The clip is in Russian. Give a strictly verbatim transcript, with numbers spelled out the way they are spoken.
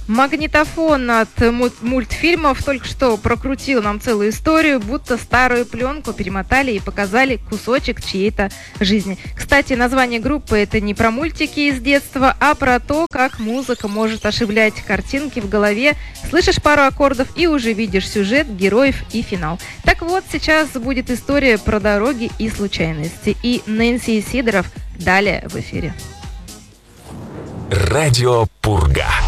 Магнитофон от мультфильмов только что прокрутил нам целую историю, будто старую пленку перемотали и показали кусочек чьей-то жизни. Кстати, название группы — это не про мультики из детства, а про то, как музыка может оживлять картинки в голове. Слышишь пару аккордов и уже видишь сюжет, героев и финал. Так вот, сейчас будет история про дороги и случайности. И Нэнси Сидоров далее в эфире. Радио Пурга.